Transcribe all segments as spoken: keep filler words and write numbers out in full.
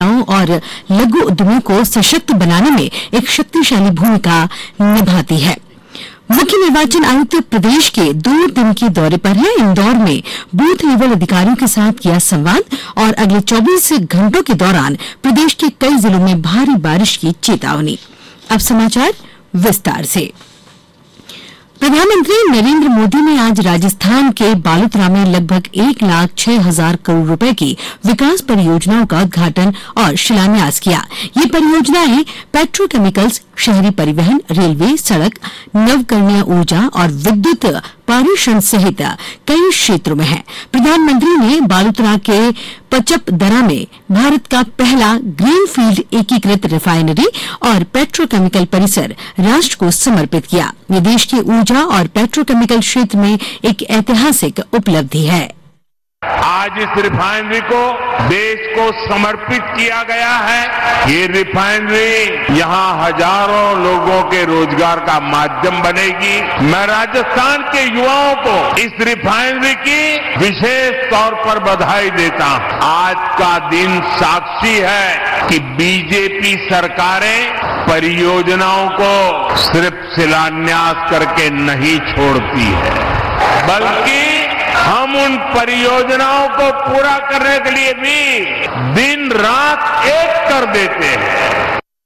कार्यकर्ताओं और लघु उद्यमियों को सशक्त बनाने में एक शक्तिशाली भूमिका निभाती है। मुख्य निर्वाचन आयुक्त प्रदेश के दो दिन के दौरे पर हैं। इंदौर में बूथ लेवल अधिकारियों के साथ किया संवाद और अगले चौबीस घंटों के दौरान प्रदेश के कई जिलों में भारी बारिश की चेतावनी। अब समाचार विस्तार से। प्रधानमंत्री नरेंद्र मोदी ने आज राजस्थान के बालोतरा में लगभग एक लाख छह हजार करोड़ रुपए की विकास परियोजनाओं का उद्घाटन और शिलान्यास किया। ये परियोजनाएं पेट्रोकेमिकल्स, शहरी परिवहन, रेलवे, सड़क, नवकरणीय ऊर्जा और विद्युत पारेषण सहित कई क्षेत्रों में है। प्रधानमंत्री ने बालोतरा के पचपदरा में भारत का पहला ग्रीनफील्ड एकीकृत रिफाइनरी और पेट्रोकेमिकल परिसर राष्ट्र को समर्पित किया। ये देश की ऊर्जा और पेट्रोकेमिकल क्षेत्र में एक ऐतिहासिक उपलब्धि है। आज इस रिफाइनरी को देश को समर्पित किया गया है। ये रिफाइनरी यहां हजारों लोगों के रोजगार का माध्यम बनेगी। मैं राजस्थान के युवाओं को इस रिफाइनरी की विशेष तौर पर बधाई देता हूं। आज का दिन साक्षी है कि बीजेपी सरकारें परियोजनाओं को सिर्फ शिलान्यास करके नहीं छोड़ती है, बल्कि हम उन परियोजनाओं को पूरा करने के लिए भी दिन रात एक कर देते हैं।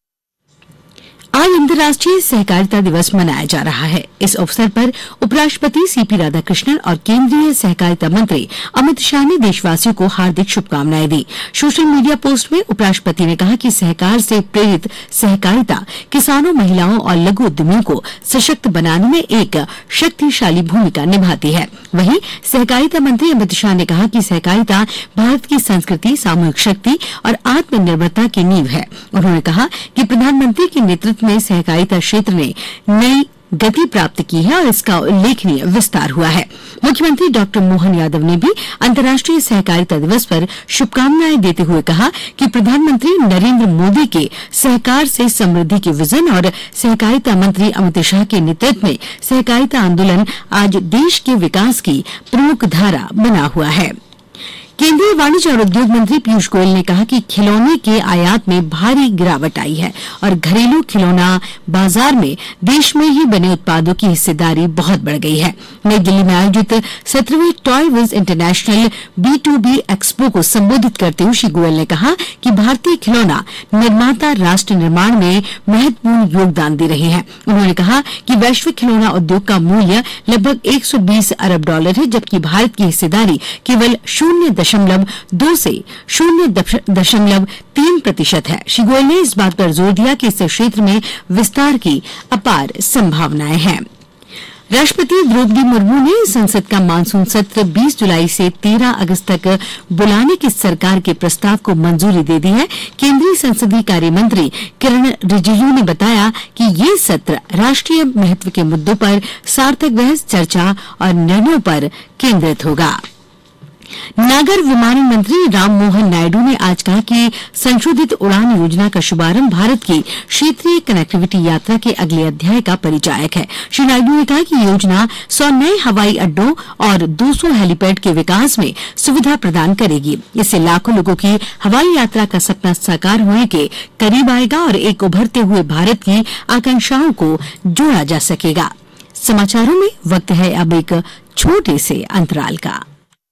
आज अंतर्राष्ट्रीय सहकारिता दिवस मनाया जा रहा है। इस अवसर पर उपराष्ट्रपति सीपी राधाकृष्णन और केंद्रीय सहकारिता मंत्री अमित शाह ने देशवासियों को हार्दिक शुभकामनाएं दी। सोशल मीडिया पोस्ट में उपराष्ट्रपति ने कहा कि सहकार से प्रेरित सहकारिता किसानों, महिलाओं और लघु उद्यमियों को सशक्त बनाने में एक शक्तिशाली भूमिका निभाती है। वहीं सहकारिता मंत्री अमित शाह ने कहा कि सहकारिता भारत की संस्कृति, सामूहिक शक्ति और आत्मनिर्भरता की नींव है। उन्होंने कहा कि प्रधानमंत्री के नेतृत्व में सहकारिता क्षेत्र ने नई गति प्राप्त की है और इसका उल्लेखनीय विस्तार हुआ है। मुख्यमंत्री डॉक्टर मोहन यादव ने भी अंतर्राष्ट्रीय सहकारिता दिवस पर शुभकामनाएं देते हुए कहा कि प्रधानमंत्री नरेंद्र मोदी के सहकार से समृद्धि के विजन और सहकारिता मंत्री अमित शाह के नेतृत्व में सहकारिता आंदोलन आज देश के विकास की प्रमुख धारा बना हुआ है। केंद्रीय वाणिज्य और उद्योग मंत्री पीयूष गोयल ने कहा कि खिलौने के आयात में भारी गिरावट आई है और घरेलू खिलौना बाजार में देश में ही बने उत्पादों की हिस्सेदारी बहुत बढ़ गई है। नई दिल्ली में आयोजित सत्रहवीं toy Vij international B to be expo को संबोधित करते हुए श्री गोयल ने कहा कि भारतीय खिलौना निर्माता राष्ट्र निर्माण में महत्वपूर्ण योगदान दे रहे हैं। उन्होंने कहा कि वैश्विक खिलौना उद्योग का मूल्य लगभग एक सौ बीस अरब डॉलर है, जबकि भारत की हिस्सेदारी केवल शून्य दशमलव दो से शून्य दशमलव तीन प्रतिशत है। श्री गोयल ने इस बात पर जोर दिया कि इस क्षेत्र में विस्तार की अपार संभावनाएं हैं। राष्ट्रपति द्रौपदी मुर्मू ने संसद का मानसून सत्र बीस जुलाई से तेरह अगस्त तक बुलाने के सरकार के प्रस्ताव को मंजूरी दे दी है। केंद्रीय संसदीय कार्य मंत्री किरण रिजिजू ने बताया कि ये सत्र राष्ट्रीय महत्व के मुद्दों पर सार्थक बहस, चर्चा और निर्णयों पर केंद्रित होगा। नागर विमानन मंत्री राममोहन नायडू ने आज कहा कि संशोधित उड़ान योजना का शुभारंभ भारत की क्षेत्रीय कनेक्टिविटी यात्रा के अगले अध्याय का परिचायक है। श्री नायडू ने कहा कि योजना सौ नए हवाई अड्डों और दो सौ हेलीपैड के विकास में सुविधा प्रदान करेगी। इससे लाखों लोगों की हवाई यात्रा का सपना साकार होने के करीब आएगा और एक उभरते हुए भारत की आकांक्षाओं को जोड़ा जा सकेगा। समाचारों में वक्त है अब एक छोटे से अंतराल का।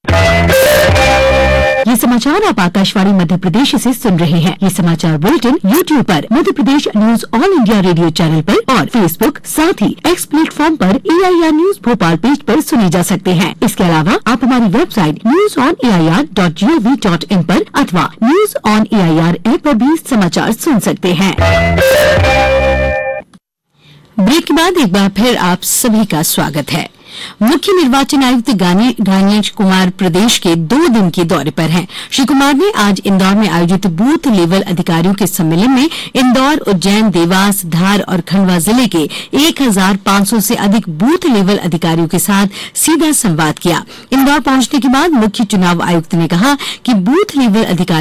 ये समाचार आप आकाशवाणी मध्य प्रदेश से सुन रहे हैं। ये समाचार बुलेटिन यूट्यूब पर Madhya Pradesh news all India radio channel पर और फेसबुक साथ ही एक्स प्लेटफॉर्म पर ए I R news Bhopal page पर सुने जा सकते हैं। इसके अलावा आप हमारी website news on A I R dot G O V dot in पर अथवा news on A I R app पर भी समाचार सुन सकते हैं। ब्रेक के बाद एक बार फिर आप सभी का स्वागत है। मुख्य निर्वाचन आयुक्त ज्ञानेश कुमार प्रदेश के दो दिन के दौरे पर हैं। श्री कुमार ने आज इंदौर में आयोजित बूथ लेवल अधिकारियों के सम्मेलन में इंदौर, उज्जैन, देवास, धार और खंडवा जिले के एक हजार पांच सौ से अधिक बूथ लेवल अधिकारियों के साथ सीधा संवाद किया। इंदौर पहुंचने के बाद मुख्य चुनाव आयुक्त ने कहा कि बूथ लेवल अधिकारी